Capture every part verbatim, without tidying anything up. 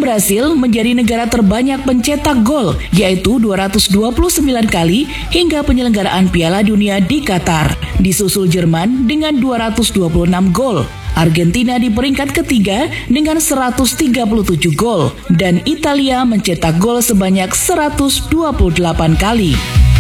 berhasil menjadi negara terbanyak pencetak gol, yaitu dua ratus dua puluh sembilan kali hingga penyelenggaraan Piala Dunia di Qatar. Disusul Jerman dengan dua ratus dua puluh enam gol. Argentina di peringkat ketiga dengan seratus tiga puluh tujuh gol. Dan Italia mencetak gol sebanyak seratus dua puluh delapan kali.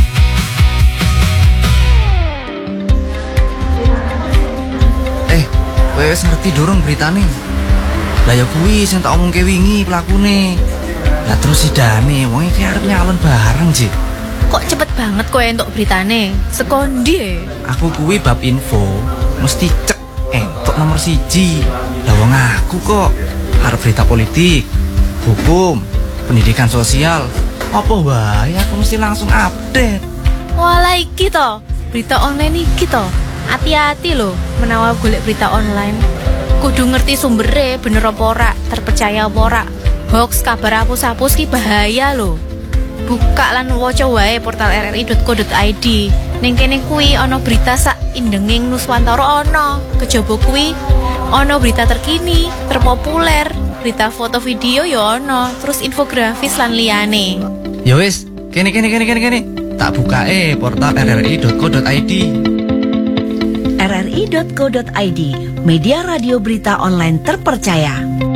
Eh, wes ngerti durung beritane? Lah ya kuwi sing tak omongke wingi pelakune. Lah terus si Dani wong iki arep nyalon bareng, Ji. Kok cepet banget kowe entuk beritane? Sekondi. Aku kuwi bab info mesti cek entuk nomor siji. Lah wong aku kok arep berita politik, hukum, pendidikan sosial. Apa wae aku mesti langsung update. Walah iki to, berita online iki to. Hati-hati lho menawa golek berita online. Kudu ngerti sumbere bener apa ora, terpercaya apa ora. Hoax kabar hapus-hapus ki bahaya lho. Buka lan waca wae portal r r i dot co dot i d. Ning kene kuwi ana berita sak indenging Nuswantara ana. Kejaba kuwi ana berita terkini, terpopuler, berita foto video ya ana, terus infografis lan liyane. Ya wis, kene kene kene kene kene. Tak bukae portal r r i dot co dot i d. r r i dot co dot i d, media radio berita online terpercaya.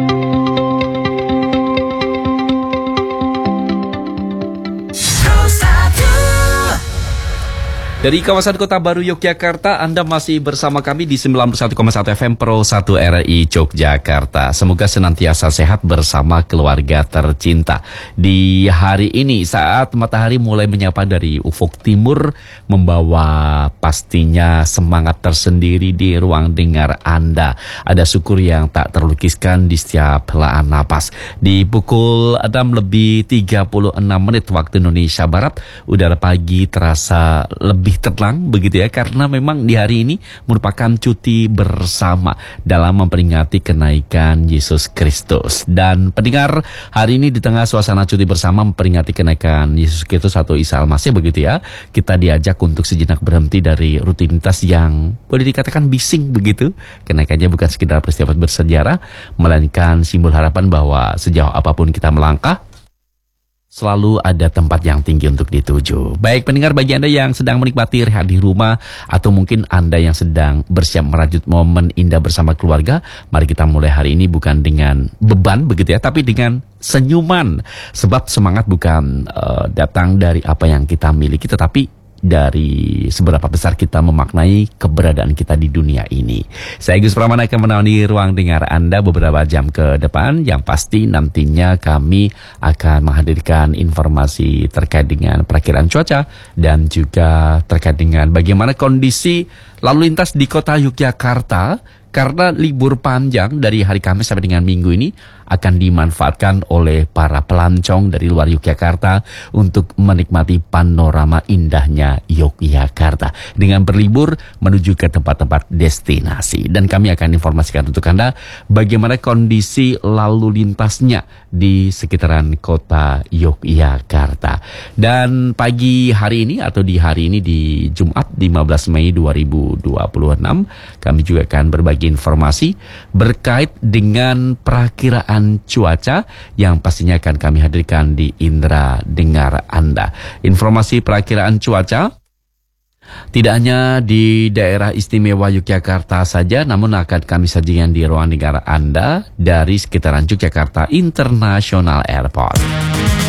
Dari kawasan Kota Baru Yogyakarta, Anda masih bersama kami di sembilan puluh satu koma satu F M Pro satu R R I Yogyakarta. Semoga senantiasa sehat bersama keluarga tercinta. Di hari ini saat matahari mulai menyapa dari ufuk timur, membawa pastinya semangat tersendiri di ruang dengar Anda. Ada syukur yang tak terlukiskan di setiap helaan napas. Di pukul enam lebih tiga puluh enam menit waktu Indonesia Barat, udara pagi terasa lebih tenang begitu ya, karena memang di hari ini merupakan cuti bersama dalam memperingati kenaikan Yesus Kristus. Dan pendengar, hari ini di tengah suasana cuti bersama memperingati kenaikan Yesus Kristus atau Isa Al-Masih begitu ya, kita diajak untuk sejenak berhenti dari rutinitas yang boleh dikatakan bising begitu. Kenaikannya bukan sekedar peristiwa bersejarah, melainkan simbol harapan bahwa sejauh apapun kita melangkah, selalu ada tempat yang tinggi untuk dituju. Baik pendengar, bagi Anda yang sedang menikmati rehat di rumah, atau mungkin Anda yang sedang bersiap merajut momen indah bersama keluarga, mari kita mulai hari ini bukan dengan beban begitu ya, tapi dengan senyuman. Sebab semangat bukan uh, datang dari apa yang kita miliki, tetapi dari seberapa besar kita memaknai keberadaan kita di dunia ini. Saya Gus Pramana akan menemani ruang dengar Anda beberapa jam ke depan. Yang pasti nantinya kami akan menghadirkan informasi terkait dengan perakiraan cuaca dan juga terkait dengan bagaimana kondisi lalu lintas di kota Yogyakarta, karena libur panjang dari hari Kamis sampai dengan Minggu ini akan dimanfaatkan oleh para pelancong dari luar Yogyakarta untuk menikmati panorama indahnya Yogyakarta dengan berlibur menuju ke tempat-tempat destinasi. Dan kami akan informasikan untuk Anda bagaimana kondisi lalu lintasnya di sekitaran kota Yogyakarta. Dan pagi hari ini atau di hari ini di Jumat lima belas Mei dua ribu dua puluh enam, kami juga akan berbagi informasi berkait dengan perakiraan cuaca yang pastinya akan kami hadirkan di Indra Dengar Anda. Informasi perakiraan cuaca tidak hanya di daerah istimewa Yogyakarta saja, namun akan kami sajikan di ruang dengar Anda dari sekitaran Yogyakarta International Airport.